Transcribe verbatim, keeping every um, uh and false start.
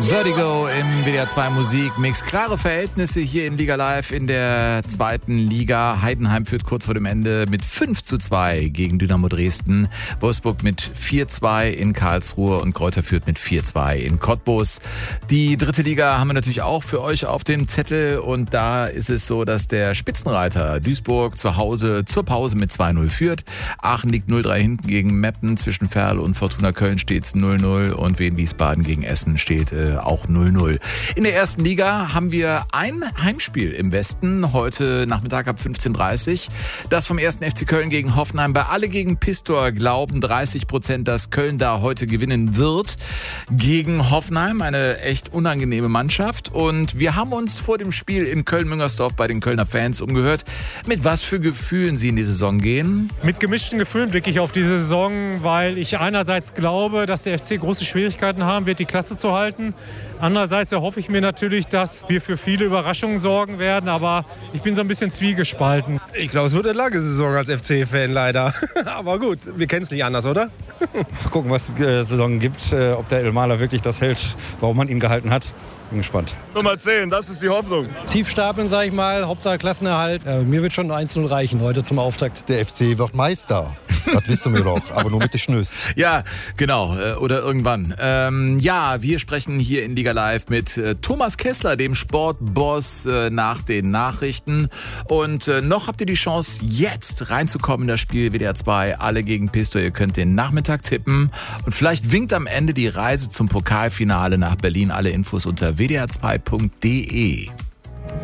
Vertigo im W D R zwei Musikmix. Klare Verhältnisse hier in Liga Live in der zweiten Liga. Heidenheim führt kurz vor dem Ende mit fünf zu zwei gegen Dynamo Dresden. Wolfsburg mit vier zu zwei in Karlsruhe und Greuther führt mit vier zu zwei in Cottbus. Die dritte Liga haben wir natürlich auch für euch auf dem Zettel und da ist es so, dass der Spitzenreiter Duisburg zu Hause zur Pause mit zwei null führt. Aachen liegt null drei hinten gegen Meppen. Zwischen Ferl und Fortuna Köln steht es null null und Wien Wiesbaden gegen Essen steht äh, auch null null. In der ersten Liga haben wir ein Heimspiel im Westen, heute Nachmittag ab fünfzehn Uhr dreißig. Das vom ersten F C Köln gegen Hoffenheim. Bei Alle gegen Pistor glauben dreißig Prozent, dass Köln da heute gewinnen wird gegen Hoffenheim. Eine echt unangenehme Mannschaft. Und wir haben uns vor dem Spiel in Köln-Müngersdorf bei den Kölner Fans umgehört, mit was für Gefühlen sie in die Saison gehen. Mit gemischten Gefühlen blicke ich auf diese Saison, weil ich einerseits glaube, dass der F C große Schwierigkeiten haben wird, die Klasse zu halten. Andererseits erhoffe ich mir natürlich, dass wir für viele Überraschungen sorgen werden, aber ich bin so ein bisschen zwiegespalten. Ich glaube, es wird eine lange Saison als F C-Fan leider. Aber gut, wir kennen es nicht anders, oder? Gucken, was die äh, Saison gibt, äh, ob der Elmaler wirklich das hält, warum man ihn gehalten hat. Bin gespannt. Nummer zehn, das ist die Hoffnung. Tief stapeln, sag ich mal, Hauptsache Klassenerhalt. Äh, mir wird schon eins null reichen heute zum Auftakt. Der F C wird Meister. Das wissen wir doch, aber nur mit den Schnös. Ja, genau, äh, oder irgendwann. Ähm, ja, wir sprechen hier in Liga Live mit äh, Thomas Kessler, dem Sportboss, äh, nach den Nachrichten. Und äh, noch habt ihr die Chance, jetzt reinzukommen in das Spiel W D R zwei. Alle gegen Pistor. Ihr könnt den Nachmittag tippen. Und vielleicht winkt am Ende die Reise zum Pokalfinale nach Berlin. Alle Infos unter w d r zwei punkt d e.